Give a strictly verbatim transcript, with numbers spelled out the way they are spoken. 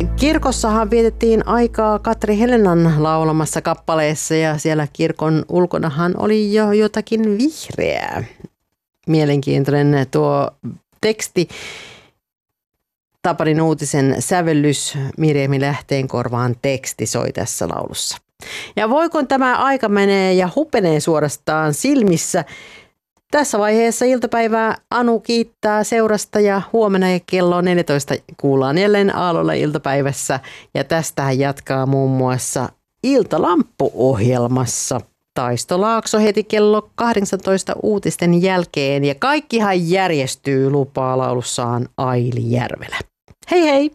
Kirkossahan vietettiin aikaa Katri Helenan laulamassa kappaleessa ja siellä kirkon ulkonahan oli jo jotakin vihreää. Mielenkiintoinen tuo teksti. Tapanin uutisen sävellys, Mirjami Lähteenkorvaan teksti soi tässä laulussa. Ja voiko tämä aika menee ja hupenee suorastaan silmissä? Tässä vaiheessa iltapäivää Anu kiittää seurasta ja huomenna kello neljätoista kuullaan jälleen Aallolla iltapäivässä. Ja tästä jatkaa muun muassa Iltalamppu-ohjelmassa Taisto Laakso heti kello kahdeksantoista uutisten jälkeen. Ja kaikkihan järjestyy, lupaa laulussaan Aili Järvelä. Hei hei!